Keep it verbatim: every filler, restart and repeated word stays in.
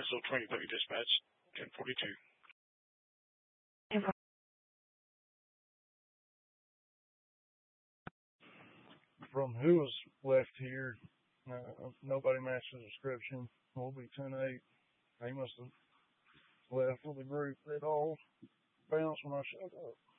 S O twenty thirty dispatch, ten forty-two. From who was left here, uh, nobody matched the description. We'll be ten eight. He must have left with the group. It all bounced when I showed up.